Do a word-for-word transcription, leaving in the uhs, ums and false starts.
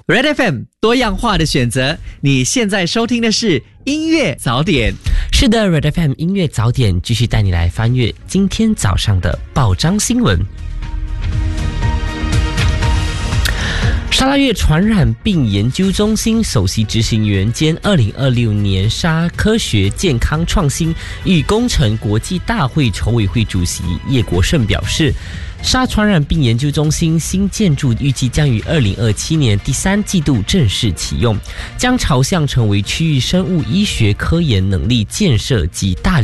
Red F M 多样化的选择，你现在收听的是音乐早点。 是的 Red F M 音乐早点继续带你来翻阅今天早上的报章新闻。沙拉越传染病研究中心首席执行员兼二零二六年沙科学健康创新与工程国际大会筹委会主席叶国胜表示，沙传染病研究中心新建筑预计将于二零二七年第三季度正式启用，将朝向成为区域生物医学科研能力建设及大